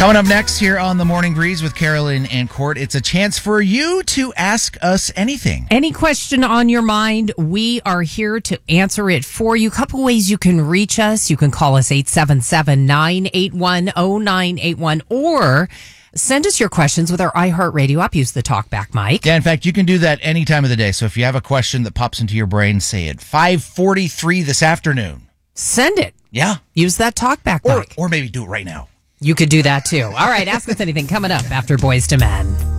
Coming up next here on The Morning Breeze with Carolyn and Court, it's a chance for you to ask us anything. Any question on your mind, we are here to answer it for you. A couple ways you can reach us. You can call us 877-981-0981 or send us your questions with our iHeartRadio app. Use the TalkBack mic. Yeah, in fact, you can do that any time of the day. So if you have a question that pops into your brain, say it 5:43 this afternoon. Send it. Yeah. Use that TalkBack mic. Or maybe do it right now. You could do that too. All right, ask us anything coming up after Boys to Men.